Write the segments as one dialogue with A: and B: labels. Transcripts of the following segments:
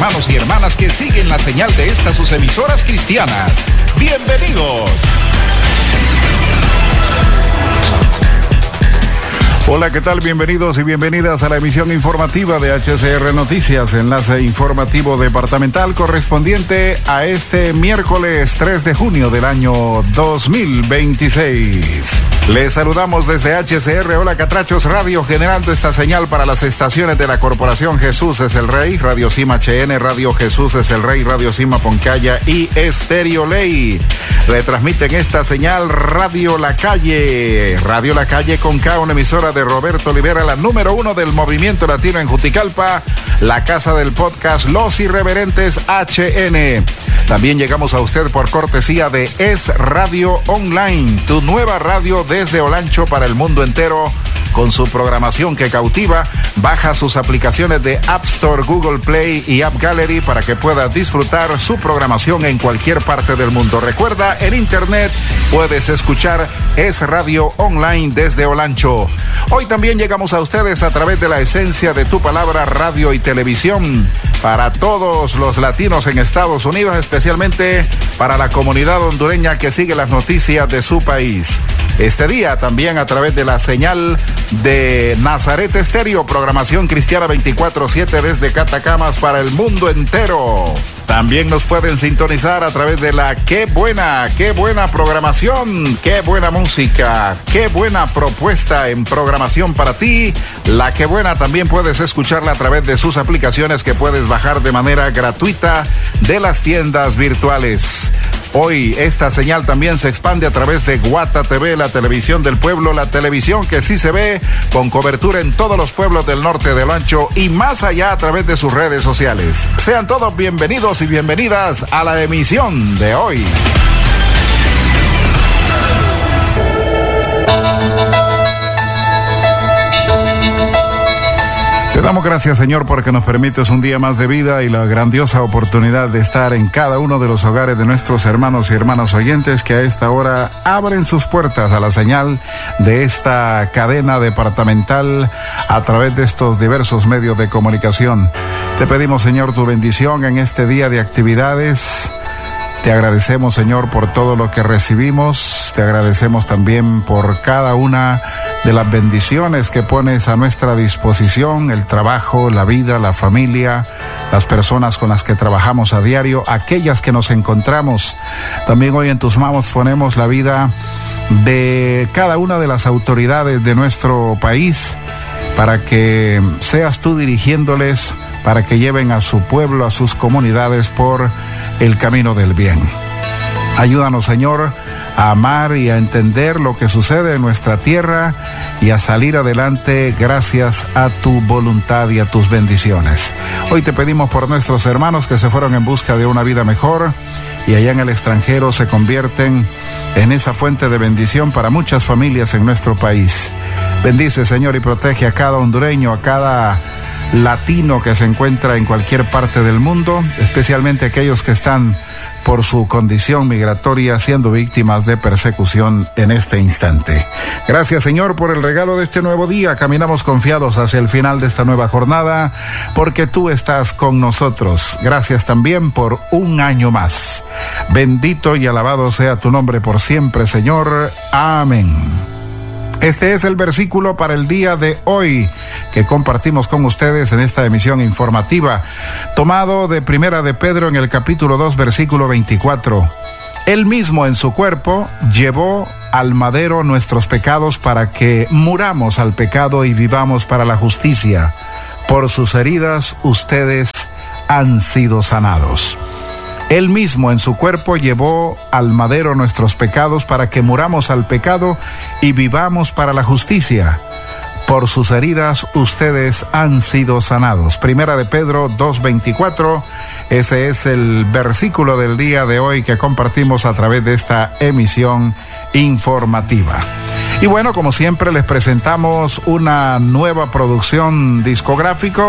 A: hermanos y hermanas que siguen la señal de estas sus emisoras cristianas. ¡Bienvenidos!
B: Hola, ¿qué tal? Bienvenidos y bienvenidas a la emisión informativa de HCR Noticias, enlace informativo departamental correspondiente a este miércoles 3 de junio del año 2026. Les saludamos desde HCR Hola Catrachos Radio, generando esta señal para las estaciones de la Corporación Jesús es el Rey, Radio Cima HN, Radio Jesús es el Rey, Radio Cima Poncaya y Estéreo Ley. Retransmiten esta señal Radio La Calle con K, una emisora de Roberto Olivera, la número 1 del movimiento latino en Juticalpa, la casa del podcast Los Irreverentes HN. También llegamos a usted por cortesía de Es Radio Online, tu nueva radio desde Olancho para el mundo entero, con su programación que cautiva. Baja sus aplicaciones de App Store, Google Play y App Gallery para que puedas disfrutar su programación en cualquier parte del mundo. Recuerda, en internet puedes escuchar Es Radio Online desde Olancho. Hoy también llegamos a ustedes a través de la esencia de tu palabra, radio y televisión, para todos los latinos en Estados Unidos, especialmente para la comunidad hondureña que sigue las noticias de su país. Este día también a través de la señal de Nazaret Estéreo, programación cristiana 24/7 desde Catacamas para el mundo entero. También nos pueden sintonizar a través de la qué buena programación, qué buena música, qué buena propuesta en programación para ti. La qué buena también puedes escucharla a través de sus aplicaciones que puedes bajar de manera gratuita de las tiendas virtuales. Hoy esta señal también se expande a través de Guata TV, la televisión del pueblo, la televisión que sí se ve, con cobertura en todos los pueblos del norte del Olancho y más allá a través de sus redes sociales. Sean todos bienvenidos y bienvenidas a la emisión de hoy. Te damos gracias, Señor, porque nos permites un día más de vida y la grandiosa oportunidad de estar en cada uno de los hogares de nuestros hermanos y hermanas oyentes que a esta hora abren sus puertas a la señal de esta cadena departamental a través de estos diversos medios de comunicación. Te pedimos, Señor, tu bendición en este día de actividades. Te agradecemos, Señor, por todo lo que recibimos. Te agradecemos también por cada una de las bendiciones que pones a nuestra disposición, el trabajo, la vida, la familia, las personas con las que trabajamos a diario, aquellas que nos encontramos. También hoy en tus manos ponemos la vida de cada una de las autoridades de nuestro país, para que seas tú dirigiéndoles, para que lleven a su pueblo, a sus comunidades por el camino del bien. Ayúdanos, Señor, a amar y a entender lo que sucede en nuestra tierra y a salir adelante gracias a tu voluntad y a tus bendiciones. Hoy te pedimos por nuestros hermanos que se fueron en busca de una vida mejor y allá en el extranjero se convierten en esa fuente de bendición para muchas familias en nuestro país. Bendice, Señor, y protege a cada hondureño, a cada latino que se encuentra en cualquier parte del mundo, especialmente aquellos que están por su condición migratoria siendo víctimas de persecución en este instante. Gracias, Señor, por el regalo de este nuevo día. Caminamos confiados hacia el final de esta nueva jornada porque tú estás con nosotros. Gracias también por un año más. Bendito y alabado sea tu nombre por siempre, Señor. Amén. Este es el versículo para el día de hoy que compartimos con ustedes en esta emisión informativa, tomado de Primera de Pedro en el capítulo 2, versículo 24. Él mismo en su cuerpo llevó al madero nuestros pecados para que muramos al pecado y vivamos para la justicia. Por sus heridas ustedes han sido sanados. Él mismo en su cuerpo llevó al madero nuestros pecados para que muramos al pecado y vivamos para la justicia. Por sus heridas ustedes han sido sanados. Primera de Pedro 2:24, ese es el versículo del día de hoy que compartimos a través de esta emisión informativa. Y bueno, como siempre les presentamos una nueva producción discográfica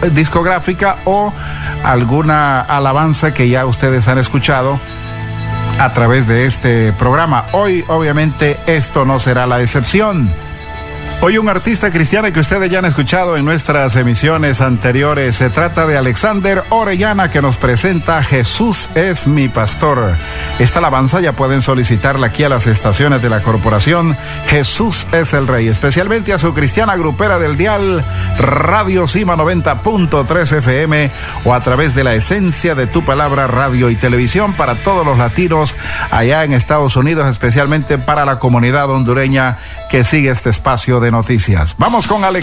B: o alguna alabanza que ya ustedes han escuchado a través de este programa. Hoy, obviamente, esto no será la excepción. Hoy un artista cristiano que ustedes ya han escuchado en nuestras emisiones anteriores. Se trata de Alexander Orellana, que nos presenta Jesús es mi pastor. Esta alabanza ya pueden solicitarla aquí a las estaciones de la corporación Jesús es el Rey, especialmente a su cristiana grupera del dial Radio Cima 90.3 FM o a través de la esencia de tu palabra radio y televisión para todos los latinos allá en Estados Unidos, especialmente para la comunidad hondureña que sigue este espacio de noticias. Vamos con Alex.